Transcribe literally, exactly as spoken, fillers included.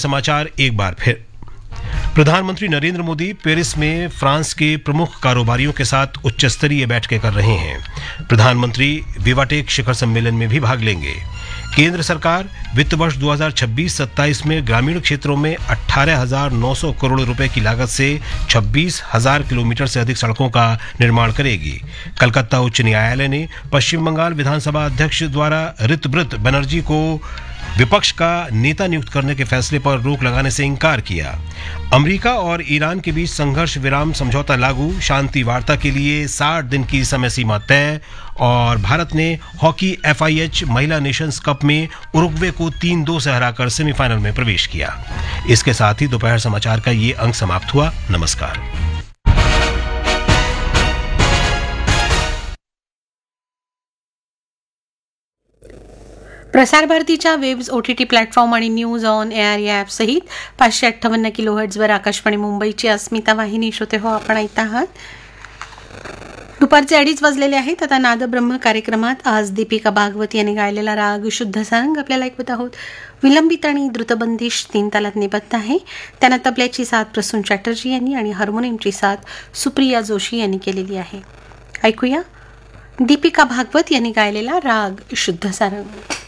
समाचार एक बार फिर। प्रधानमंत्री नरेंद्र मोदी पेरिस में फ्रांस के प्रमुख कारोबारियों के साथ उच्च स्तरीय बैठकें कर रहे हैं। प्रधानमंत्री विवाटेक शिखर सम्मेलन में भी भाग लेंगे। केंद्र सरकार वित्त वर्ष दो हज़ार छब्बीस सत्ताईस में ग्रामीण क्षेत्रों में अठारह हजार नौ सौ करोड़ रुपए की लागत से छब्बीस हजार किलोमीटर से अधिक सड़कों का निर्माण करेगी। कलकत्ता उच्च न्यायालय ने पश्चिम बंगाल विधानसभा अध्यक्ष द्वारा ऋतब्रत बनर्जी को विपक्ष का नेता नियुक्त करने के फैसले पर रोक लगाने से इंकार किया। अमेरिका और ईरान के बीच संघर्ष विराम समझौता लागू, शांति वार्ता के लिए साठ दिन की समय सीमा तय। और भारत ने हॉकी एफ आई एच महिला नेशंस कप में उरुग्वे को तीन दो से हराकर सेमीफाइनल में प्रवेश किया। इसके साथ ही दोपहर समाचार का ये अंक समाप्त हुआ। नमस्कार। प्रसार भारतीच्या वेब्स ओटीटी प्लॅटफॉर्म आणि न्यूज ऑन एअर या ॲपसहित पाचशे अठ्ठावन्न किलो हर्ट्झवर आकाशवाणी मुंबईची अस्मिता वाहिनी श्रोते हो आपण ऐकत आहात। दुपारचे अडीच वाजलेले आहेत। आता नादब्रह्म कार्यक्रमात आज दीपिका भागवत यांनी गायलेला राग शुद्ध सारंग आपल्याला ऐकवत आहोत। विलंबित आणि द्रुतबंदिश तीन तालात निबद्ध आहे। त्यांना तबल्याची साथ प्रसून चॅटर्जी यांनी आणि हार्मोनियमची साथ सुप्रिया जोशी यांनी केलेली आहे। ऐकूया दीपिका भागवत यांनी गायलेला राग शुद्ध सारंग।